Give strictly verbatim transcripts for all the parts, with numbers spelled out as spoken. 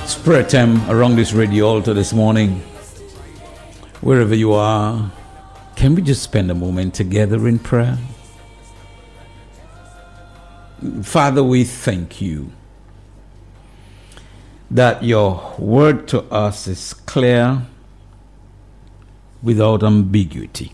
It's prayer time around this radio altar this morning. Wherever you are, can we just spend a moment together in prayer? Father, we thank you that your word to us is clear without ambiguity.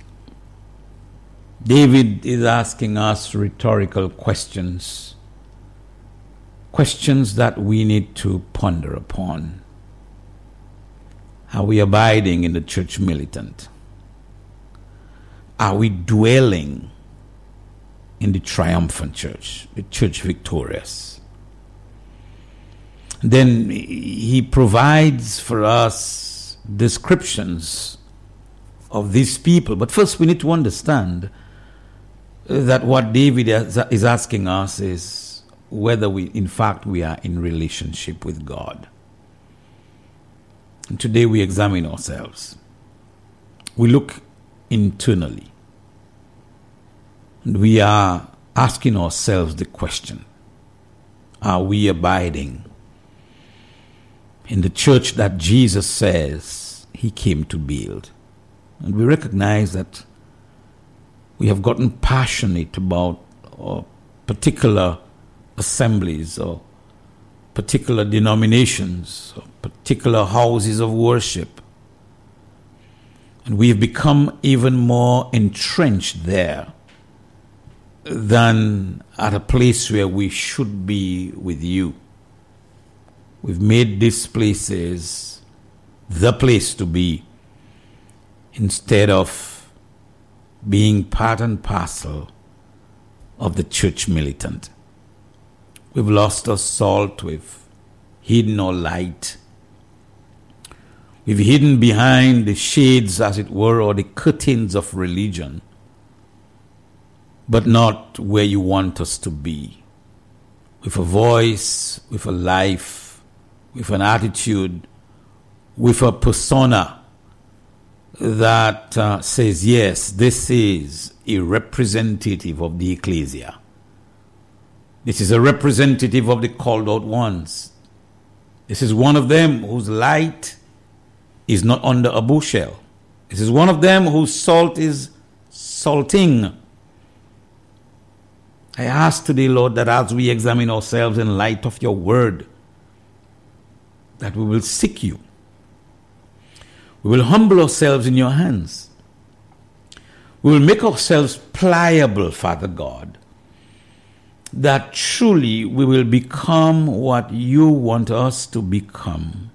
David is asking us rhetorical questions, questions that we need to ponder upon. Are we abiding in the church militant? Are we dwelling in the triumphant church, the church victorious? Then he provides for us descriptions of these people. But first we need to understand that what David is asking us is whether we, in fact, we are in relationship with God. And today we examine ourselves. We look internally. And we are asking ourselves the question, are we abiding in the church that Jesus says he came to build? And we recognize that we have gotten passionate about uh, particular assemblies or particular denominations or particular houses of worship. And we've become even more entrenched there than at a place where we should be with you. We've made these places the place to be instead of being part and parcel of the church militant. We've lost our salt, we've hidden our light. We've hidden behind the shades, as it were, or the curtains of religion, but not where you want us to be. With a voice, with a life, with an attitude, with a persona that uh, says, yes, this is a representative of the ecclesia. This is a representative of the called out ones. This is one of them whose light is not under a bushel. This is one of them whose salt is salting. I ask today, Lord, that as we examine ourselves in light of your word, that we will seek you. We will humble ourselves in your hands. We will make ourselves pliable, Father God, that truly we will become what you want us to become,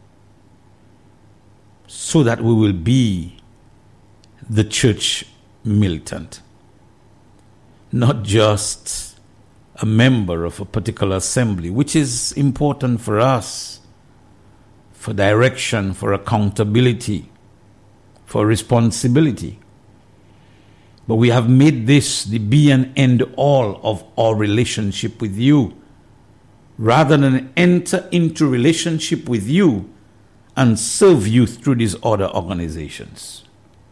so that we will be the church militant, not just a member of a particular assembly, which is important for us, for direction, for accountability, for responsibility. But we have made this the be and end all of our relationship with you, rather than enter into relationship with you and serve you through these other organizations.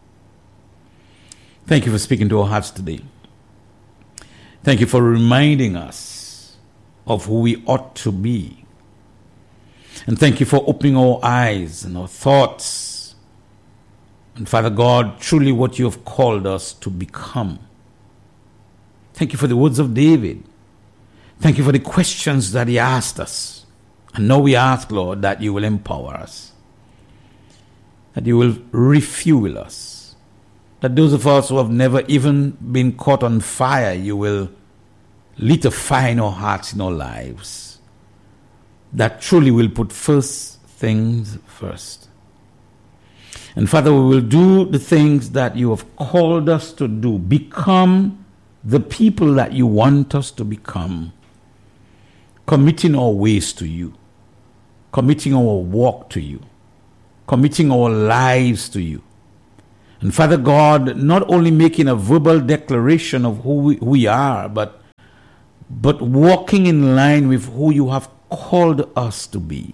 Thank you for speaking to our hearts today. Thank you for reminding us of who we ought to be. And thank you for opening our eyes and our thoughts. And Father God, truly what you have called us to become. Thank you for the words of David. Thank you for the questions that he asked us. And now we ask, Lord, that you will empower us. That you will refuel us. That those of us who have never even been caught on fire, you will lit a fire in our hearts, in our lives. That truly will put first things first. And Father, we will do the things that you have called us to do. Become the people that you want us to become. Committing our ways to you. Committing our walk to you. Committing our lives to you. And Father God, not only making a verbal declaration of who we, who we are, but, but walking in line with who you have called us to be.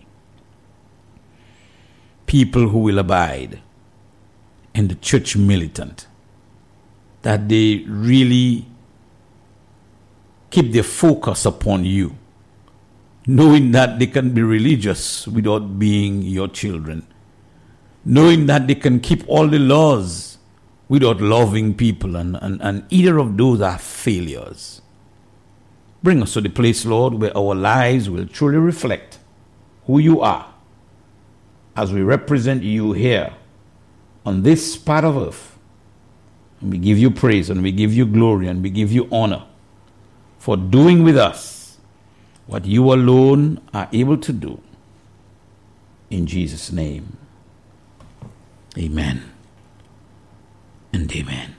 People who will abide in the church militant, that they really keep their focus upon you, knowing that they can be religious without being your children, knowing that they can keep all the laws without loving people, and, and, and either of those are failures. Bring us to the place, Lord, where our lives will truly reflect who you are as we represent you here on this part of earth. And we give you praise, and we give you glory, and we give you honor for doing with us what you alone are able to do. In Jesus' name, amen and amen.